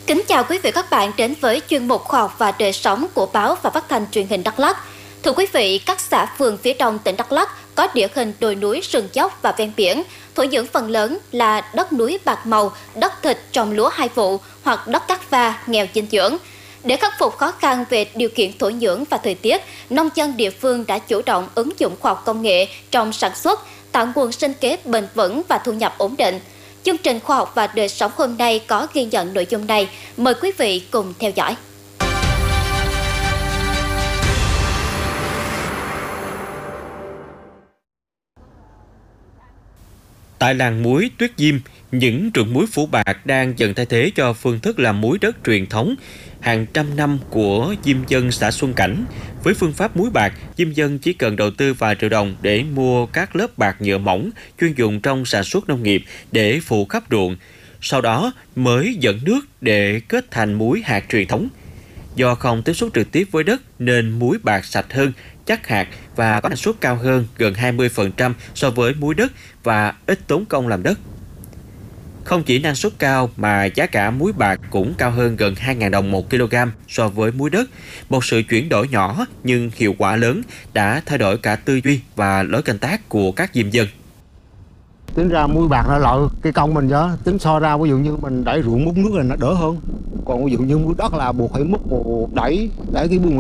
Kính chào quý vị và các bạn đến với chuyên mục Khoa học và đời sống của báo và phát thanh truyền hình Đắk Lắk. Thưa quý vị, các xã phường phía đông tỉnh Đắk Lắk có địa hình đồi núi, sườn dốc và ven biển, thổ nhưỡng phần lớn là đất núi bạc màu, đất thịt trồng lúa 2 vụ hoặc đất cát va nghèo dinh dưỡng. Để khắc phục khó khăn về điều kiện thổ nhưỡng và thời tiết, nông dân địa phương đã chủ động ứng dụng khoa học công nghệ trong sản xuất, tạo nguồn sinh kế bền vững và thu nhập ổn định. Chương trình Khoa học và đời sống hôm nay có ghi nhận nội dung này. Mời quý vị cùng theo dõi. Tại làng muối Tuyết Diêm, những ruộng muối phủ bạc đang dần thay thế cho phương thức làm muối đất truyền thống hàng trăm năm của diêm dân xã Xuân Cảnh. Với phương pháp muối bạc, diêm dân chỉ cần đầu tư vài triệu đồng để mua các lớp bạc nhựa mỏng chuyên dùng trong sản xuất nông nghiệp để phủ khắp ruộng. Sau đó mới dẫn nước để kết thành muối hạt truyền thống. Do không tiếp xúc trực tiếp với đất nên muối bạc sạch hơn, chắc hạt và có năng suất cao hơn gần 20% so với muối đất và ít tốn công làm đất. Không chỉ năng suất cao mà giá cả muối bạc cũng cao hơn gần 2.000 đồng 1 kg so với muối đất. Một sự chuyển đổi nhỏ nhưng hiệu quả lớn đã thay đổi cả tư duy và lối canh tác của các diêm dân. Tính ra muối bạc là loại cái công mình đó, tính so ra ví dụ như mình đẩy ruộng múc nước là nó đỡ hơn. Còn ví dụ như muối đất là buộc phải múc đẩy cái buồng